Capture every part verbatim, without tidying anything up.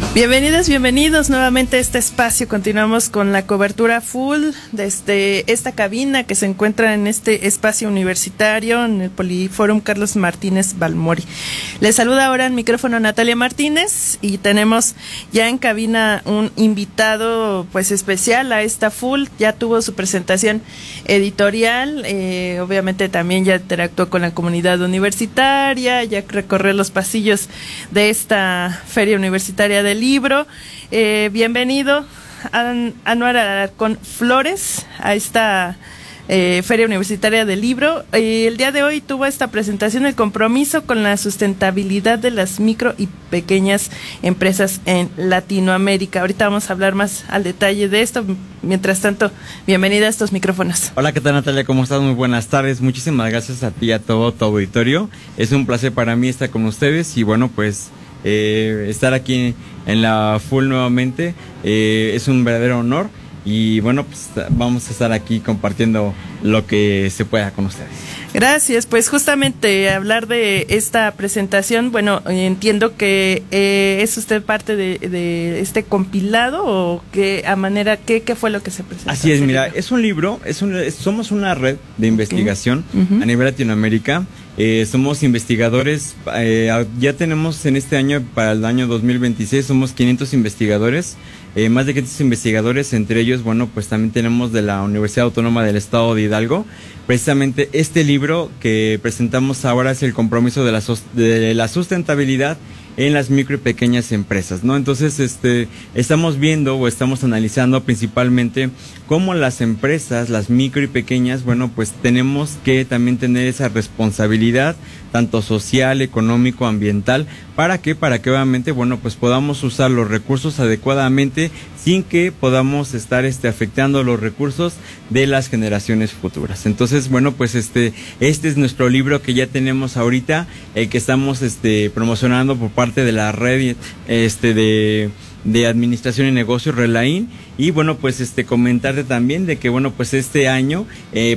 Bienvenidas, bienvenidos nuevamente a este espacio. Continuamos con la cobertura full desde esta cabina que se encuentra en este espacio universitario en el Poliforum Carlos Martínez Balmori. Les saluda ahora en micrófono Natalia Martínez y tenemos ya en cabina un invitado pues especial a esta full. Ya tuvo su presentación editorial, eh, obviamente también ya interactuó con la comunidad universitaria, ya recorrió los pasillos de esta feria universitaria del libro. Eh, bienvenido An- Anuar Alarcón Flores a esta eh, Feria Universitaria del Libro. Eh, el día de hoy tuvo esta presentación el compromiso con la sustentabilidad de las micro y pequeñas empresas en Latinoamérica. Ahorita vamos a hablar más al detalle de esto. Mientras tanto, bienvenida a estos micrófonos. Hola, ¿qué tal, Natalia? ¿Cómo estás? Muy buenas tardes. Muchísimas gracias a ti y a todo tu auditorio. Es un placer para mí estar con ustedes y bueno, pues Eh, estar aquí en la Full nuevamente eh, es un verdadero honor y bueno, pues vamos a estar aquí compartiendo lo que se pueda con ustedes. Gracias, pues justamente hablar de esta presentación, bueno, entiendo que eh, es usted parte de, de este compilado o que a manera, ¿qué, qué fue lo que se presentó? Así es, mira, libro? es un libro, es un, es, somos una red de investigación okay. uh-huh. a nivel Latinoamérica. Eh, somos investigadores, eh, ya tenemos en este año, para el año dos mil veintiséis, somos quinientos investigadores, eh, más de quinientos investigadores, entre ellos, bueno, pues también tenemos de la Universidad Autónoma del Estado de Hidalgo. Precisamente este libro que presentamos ahora es el compromiso de la, de la sustentabilidad en las micro y pequeñas empresas, ¿no? Entonces, este, estamos viendo o estamos analizando principalmente cómo las empresas, las micro y pequeñas, bueno, pues tenemos que también tener esa responsabilidad, tanto social, económico, ambiental, ¿para qué? Para que obviamente, bueno, pues podamos usar los recursos adecuadamente sin que podamos estar, este, afectando los recursos de las generaciones futuras. Entonces, bueno, pues este, este es nuestro libro que ya tenemos ahorita, el que estamos, este, promocionando por parte de la red este de, de administración y negocios Relain y bueno pues este comentarte también de que bueno pues este año eh,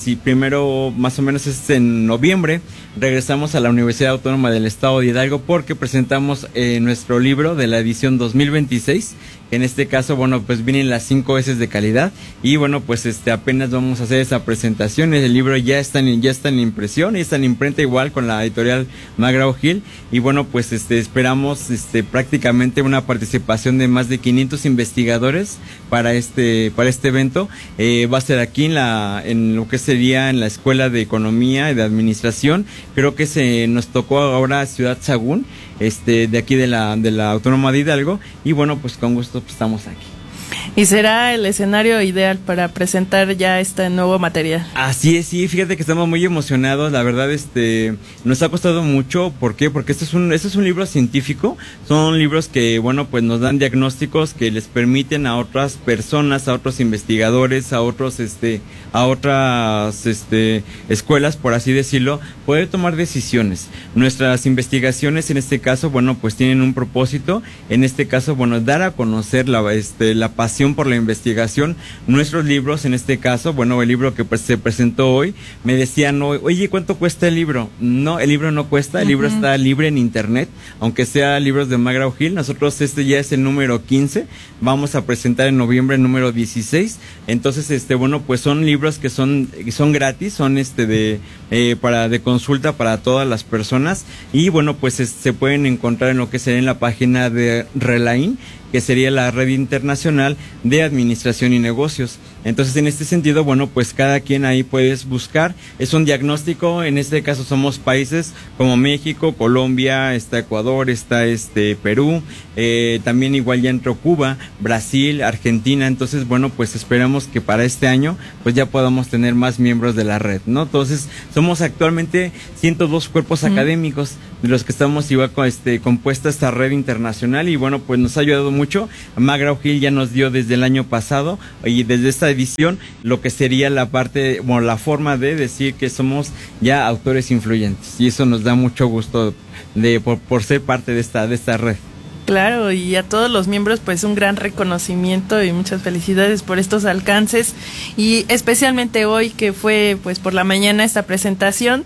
primero más o menos es en noviembre regresamos a la Universidad Autónoma del Estado de Hidalgo porque presentamos eh, nuestro libro de la edición dos mil veintiséis. En este caso, bueno, pues vienen las cinco S de calidad y bueno, pues este apenas vamos a hacer esa presentación. El libro ya está en, ya está en impresión y está en imprenta igual con la editorial McGraw-Hill y bueno, pues este esperamos este prácticamente una participación de más de quinientos investigadores para este para este evento. Eh, va a ser aquí en la en lo que sería en la Escuela de Economía y de Administración. Creo que se nos tocó ahora Ciudad Sagún, este de aquí de la de la Autónoma de Hidalgo y bueno, pues con gusto pues estamos aquí. Y será el escenario ideal para presentar ya este nuevo material. Así es, sí, fíjate que estamos muy emocionados, la verdad, este, nos ha costado mucho, ¿por qué? Porque este es un, este es un libro científico, son libros que, bueno, pues nos dan diagnósticos que les permiten a otras personas, a otros investigadores, a otros, este, a otras, este, escuelas, por así decirlo, poder tomar decisiones. Nuestras investigaciones, en este caso, bueno, pues tienen un propósito, en este caso, bueno, dar a conocer la, este, la pasión por la investigación. Nuestros libros, en este caso, bueno, el libro que pues, se presentó hoy, me decían, oye, ¿cuánto cuesta el libro? No, el libro no cuesta, el uh-huh. libro está libre en internet, aunque sea libros de McGraw-Hill. Nosotros este ya es el número quince, vamos a presentar en noviembre el número dieciséis, entonces, este, bueno, pues son libros que son, son gratis, son este de, eh, para, de consulta para todas las personas, y bueno, pues es, se pueden encontrar en lo que sería en la página de Relain, que sería la red internacional de administración y negocios. Entonces, en este sentido, bueno, pues cada quien ahí puedes buscar, es un diagnóstico, en este caso somos países como México, Colombia, está Ecuador, está este Perú, eh, también igual ya entró Cuba, Brasil, Argentina. Entonces, bueno, pues esperamos que para este año pues ya podamos tener más miembros de la red, ¿no? Entonces, somos actualmente ciento dos cuerpos mm. académicos de los que estamos igual con este compuesta esta red internacional y bueno, pues nos ha ayudado mucho. McGraw-Hill ya nos dio desde el año pasado y desde esta edición lo que sería la parte, bueno, la forma de decir que somos ya autores influyentes y eso nos da mucho gusto de por, por ser parte de esta de esta red. Claro, y a todos los miembros pues un gran reconocimiento y muchas felicidades por estos alcances y especialmente hoy que fue pues por la mañana esta presentación.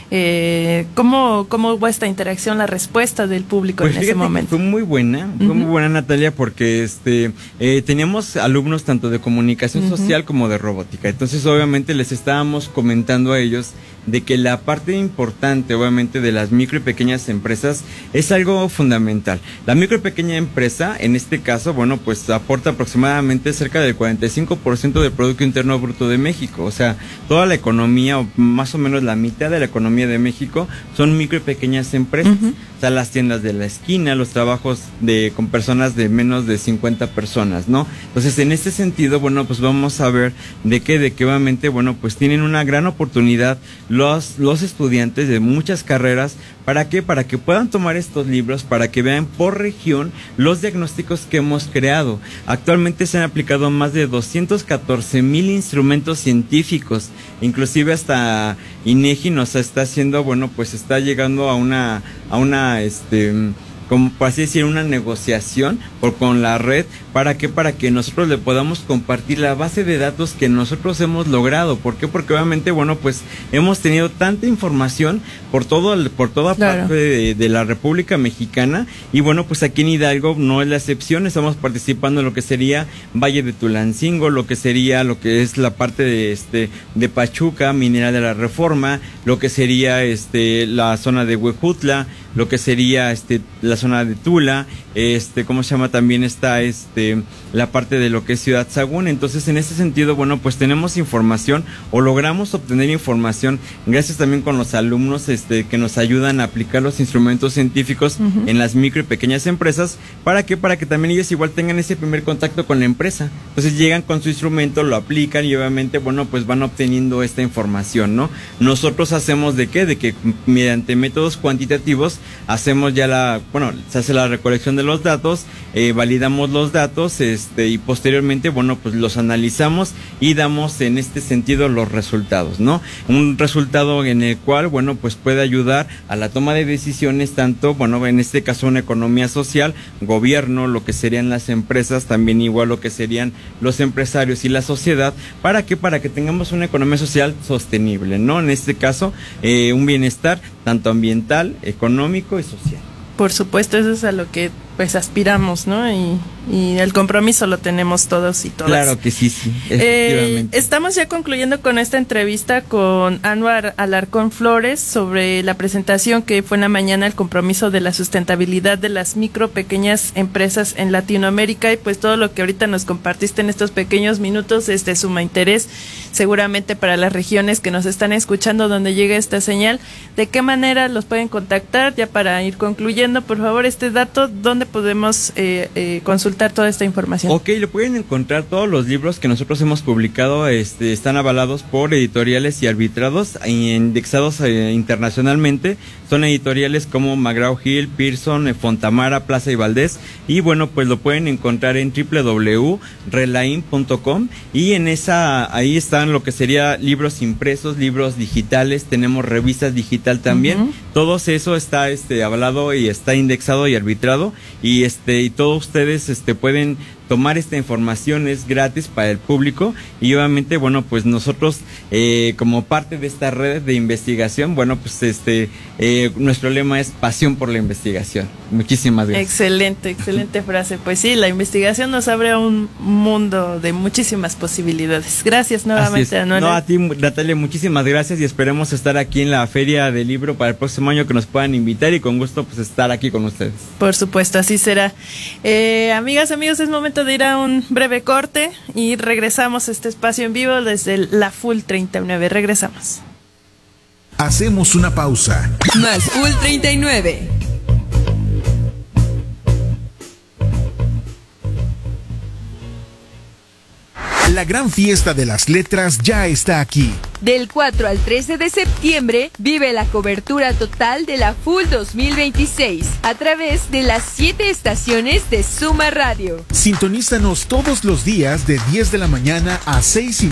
Eh, ¿cómo, ¿Cómo fue esta interacción, la respuesta del público pues en ese momento? Fue muy buena, fue uh-huh. muy buena, Natalia, porque este eh, teníamos alumnos tanto de comunicación uh-huh. social como de robótica. Entonces, obviamente, les estábamos comentando a ellos de que la parte importante, obviamente, de las micro y pequeñas empresas es algo fundamental. La micro y pequeña empresa, en este caso, bueno, pues aporta aproximadamente cerca del cuarenta y cinco por ciento del Producto Interno Bruto de México. O sea, toda la economía, o más o menos la mitad de la economía de México, son micro y pequeñas empresas. Uh-huh. O sea, las tiendas de la esquina, los trabajos de con personas de menos de cincuenta personas, ¿no? Entonces, en este sentido, bueno, pues vamos a ver de qué, de qué obviamente, bueno, pues tienen una gran oportunidad los, los estudiantes de muchas carreras. ¿Para qué? Para que puedan tomar estos libros, para que vean por región los diagnósticos que hemos creado. Actualmente se han aplicado más de doscientos catorce mil instrumentos científicos, inclusive hasta INEGI nos está haciendo, bueno, pues está llegando a una, a una, este, como por así decir, una negociación por, con la red. ¿Para qué? Para que nosotros le podamos compartir la base de datos que nosotros hemos logrado. ¿Por qué? Porque obviamente, bueno, pues hemos tenido tanta información por todo el, por toda claro. parte de, de la República Mexicana, y bueno, pues aquí en Hidalgo no es la excepción. Estamos participando en lo que sería Valle de Tulancingo, lo que sería lo que es la parte de este de Pachuca, Mineral de la Reforma, lo que sería este la zona de Huejutla, lo que sería este la zona de Tula, este cómo se llama, también está este la parte de lo que es Ciudad Sagún. Entonces, en ese sentido, bueno, pues tenemos información, o logramos obtener información gracias también con los alumnos este que nos ayudan a aplicar los instrumentos científicos uh-huh. en las micro y pequeñas empresas. ¿Para qué? Para que también ellos igual tengan ese primer contacto con la empresa. Entonces llegan con su instrumento, lo aplican y obviamente, bueno, pues van obteniendo esta información, ¿no? Nosotros hacemos de qué, de que mediante métodos cuantitativos hacemos ya la, bueno, se hace la recolección de los datos, eh, validamos los datos, este, y posteriormente, bueno, pues los analizamos y damos en este sentido los resultados, ¿no? Un resultado en el cual, bueno, pues puede ayudar a la toma de decisiones, tanto, bueno, en este caso una economía social, gobierno, lo que serían las empresas, también igual lo que serían los empresarios y la sociedad. ¿Para qué? Para que tengamos una economía social sostenible, ¿no? En este caso, eh, un bienestar tanto ambiental, económico y social. Por supuesto, eso es a lo que pues aspiramos, ¿no? Y, y el compromiso lo tenemos todos y todas. Claro que sí, sí, efectivamente. Eh, estamos ya concluyendo con esta entrevista con Anwar Alarcón Flores sobre la presentación que fue en la mañana, el compromiso de la sustentabilidad de las micro, pequeñas empresas en Latinoamérica, y pues todo lo que ahorita nos compartiste en estos pequeños minutos es de suma interés, seguramente para las regiones que nos están escuchando donde llega esta señal. ¿De qué manera los pueden contactar? Ya para ir concluyendo, por favor, este dato, ¿dónde podemos eh, eh, consultar toda esta información? Ok, lo pueden encontrar. Todos los libros que nosotros hemos publicado este, están avalados por editoriales y arbitrados e indexados eh, internacionalmente. Son editoriales como McGraw-Hill, Pearson, eh, Fontamara, Plaza y Valdés, y bueno, pues lo pueden encontrar en doble u doble u doble u punto relaim punto com, y en esa, ahí están lo que sería libros impresos, libros digitales, tenemos revistas digital también. Uh-huh. Todo eso está este avalado y está indexado y arbitrado, y este y todos ustedes este pueden tomar esta información, es gratis para el público, y obviamente, bueno, pues nosotros eh, como parte de esta red de investigación, bueno, pues este eh, nuestro lema es pasión por la investigación. Muchísimas gracias. Excelente, excelente frase. Pues sí, la investigación nos abre a un mundo de muchísimas posibilidades. Gracias nuevamente, Anuel. No, a ti, Natalia, muchísimas gracias, y esperemos estar aquí en la Feria del Libro para el próximo año, que nos puedan invitar, y con gusto pues estar aquí con ustedes. Por supuesto, así será. Eh, amigas, amigos, es momento de ir a un breve corte y regresamos a este espacio en vivo desde la Full treinta y nueve. Regresamos. Hacemos una pausa. Más Full treinta y nueve. La gran fiesta de las letras ya está aquí. Del cuatro al trece de septiembre, vive la cobertura total de la Full dos mil veintiséis a través de las siete estaciones de Suma Radio. Sintonízanos todos los días de diez de la mañana a seis y